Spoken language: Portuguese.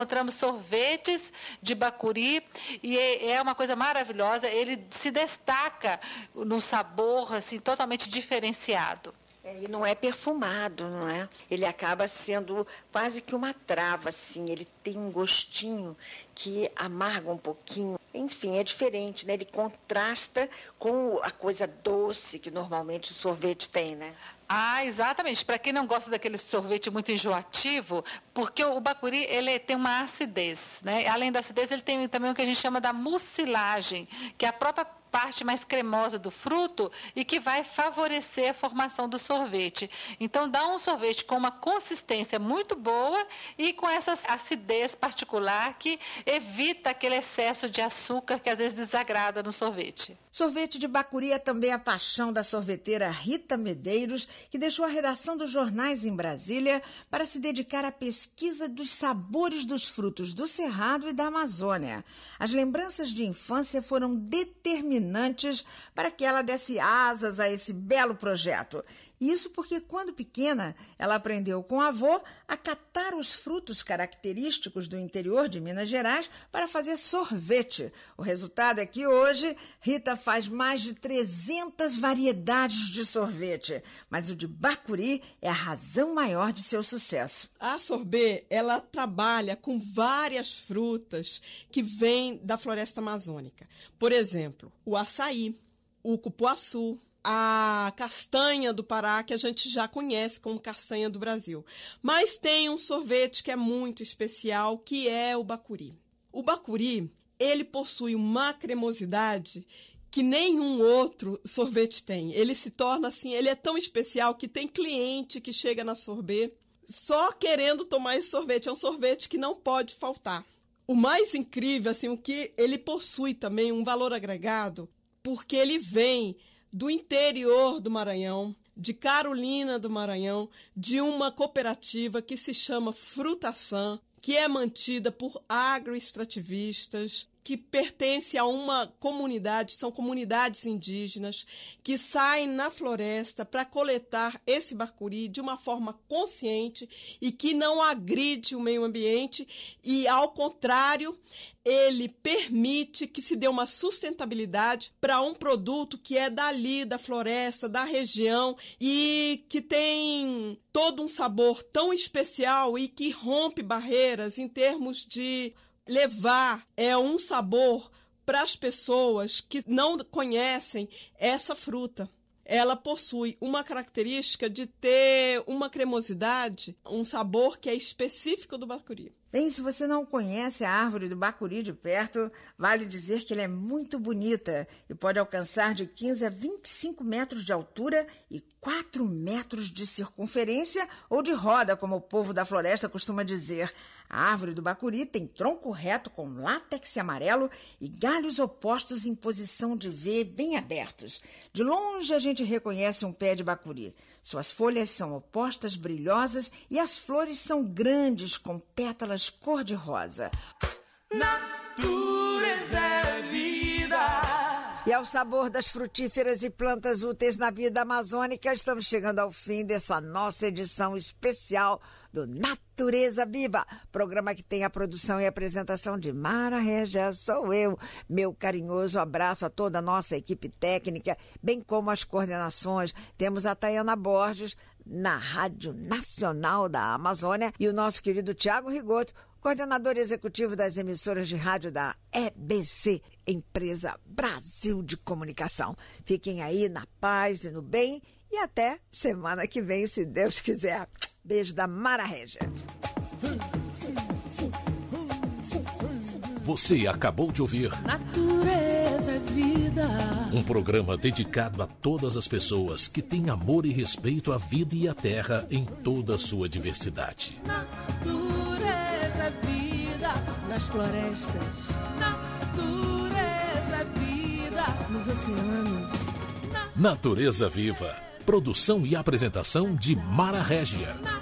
Encontramos sorvetes de bacuri e é uma coisa maravilhosa, ele se destaca no sabor assim, totalmente diferenciado. E não é perfumado, não é? Ele acaba sendo quase que uma trava, assim. Ele tem um gostinho que amarga um pouquinho. Enfim, é diferente, né? Ele contrasta com a coisa doce que normalmente o sorvete tem, né? Ah, exatamente. Para quem não gosta daquele sorvete muito enjoativo, porque o bacuri ele tem uma acidez, né? Além da acidez, ele tem também o que a gente chama da mucilagem, que é a própria parte mais cremosa do fruto e que vai favorecer a formação do sorvete. Então, dá um sorvete com uma consistência muito boa e com essa acidez particular que evita aquele excesso de açúcar que às vezes desagrada no sorvete. Sorvete de bacuri é também a paixão da sorveteira Rita Medeiros, que deixou a redação dos jornais em Brasília para se dedicar à pesquisa dos sabores dos frutos do Cerrado e da Amazônia. As lembranças de infância foram determinantes para que ela desse asas a esse belo projeto. Isso porque, quando pequena, ela aprendeu com o avô a catar os frutos característicos do interior de Minas Gerais para fazer sorvete. O resultado é que hoje Rita faz mais de 300 variedades de sorvete, mas o de bacuri é a razão maior de seu sucesso. A Sorbet, ela trabalha com várias frutas que vêm da floresta amazônica. Por exemplo, o açaí, o cupuaçu, a castanha do Pará, que a gente já conhece como castanha do Brasil. Mas tem um sorvete que é muito especial, que é o bacuri. O bacuri, ele possui uma cremosidade que nenhum outro sorvete tem. Ele se torna assim, ele é tão especial que tem cliente que chega na Sorbet só querendo tomar esse sorvete. É um sorvete que não pode faltar. O mais incrível, assim, o que ele possui também um valor agregado, porque ele vem do interior do Maranhão, de Carolina do Maranhão, de uma cooperativa que se chama Frutaçã, que é mantida por agroextrativistas, que pertence a uma comunidade, são comunidades indígenas, que saem na floresta para coletar esse bacuri de uma forma consciente e que não agride o meio ambiente e, ao contrário, ele permite que se dê uma sustentabilidade para um produto que é dali, da floresta, da região e que tem todo um sabor tão especial e que rompe barreiras em termos de levar um sabor para as pessoas que não conhecem essa fruta. Ela possui uma característica de ter uma cremosidade, um sabor que é específico do bacuri. Bem, se você não conhece a árvore do bacuri de perto, vale dizer que ela é muito bonita e pode alcançar de 15 a 25 metros de altura e 4 metros de circunferência ou de roda, como o povo da floresta costuma dizer. A árvore do bacuri tem tronco reto com látex amarelo e galhos opostos em posição de V bem abertos. De longe a gente reconhece um pé de bacuri. Suas folhas são opostas, brilhosas e as flores são grandes com pétalas cor-de-rosa. Natureza é vida. E ao sabor das frutíferas e plantas úteis na vida amazônica, estamos chegando ao fim dessa nossa edição especial do Natureza Viva, programa que tem a produção e apresentação de Mara Regia, sou eu. Meu carinhoso abraço a toda a nossa equipe técnica, bem como as coordenações. Temos a Tayana Borges, na Rádio Nacional da Amazônia, e o nosso querido Tiago Rigoto, coordenador executivo das emissoras de rádio da EBC, Empresa Brasil de Comunicação. Fiquem aí na paz e no bem e até semana que vem, se Deus quiser. Beijo da Mara Regia. Você acabou de ouvir Natureza é vida. Um programa dedicado a todas as pessoas que têm amor e respeito à vida e à terra em toda a sua diversidade. Natureza é vida. Nas florestas. Natureza é vida. Nos oceanos. Natureza Viva. Produção e apresentação de Mara Regia.